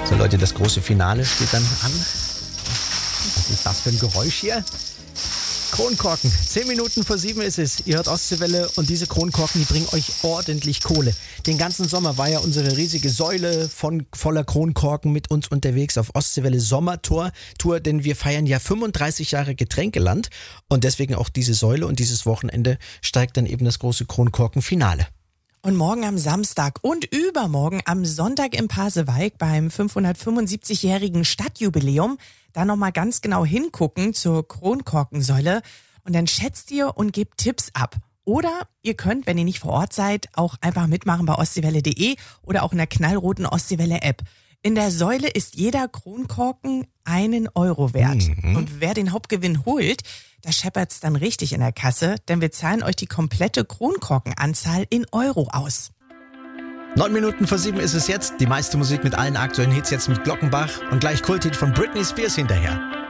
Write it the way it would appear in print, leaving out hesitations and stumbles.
So Leute, das große Finale steht dann an. Was ist das für ein Geräusch hier? Kronkorken. 10 Minuten vor 7 ist es. Ihr hört Ostseewelle und diese Kronkorken, die bringen euch ordentlich Kohle. Den ganzen Sommer war ja unsere riesige Säule voller Kronkorken mit uns unterwegs auf Ostseewelle Sommertour, denn wir feiern ja 35 Jahre Getränkeland und deswegen auch diese Säule und dieses Wochenende steigt dann eben das große Kronkorkenfinale. Und morgen am Samstag und übermorgen am Sonntag im Pasewalk beim 575-jährigen Stadtjubiläum da nochmal ganz genau hingucken zur Kronkorkensäule und dann schätzt ihr und gebt Tipps ab. Oder ihr könnt, wenn ihr nicht vor Ort seid, auch einfach mitmachen bei ostseewelle.de oder auch in der knallroten Ostseewelle-App. In der Säule ist jeder Kronkorken 1 Euro wert. Und wer den Hauptgewinn holt, da scheppert's dann richtig in der Kasse, denn wir zahlen euch die komplette Kronkorkenanzahl in Euro aus. 9 Minuten vor 7 ist es jetzt. Die meiste Musik mit allen aktuellen Hits jetzt mit Glockenbach und gleich Kulthit von Britney Spears hinterher.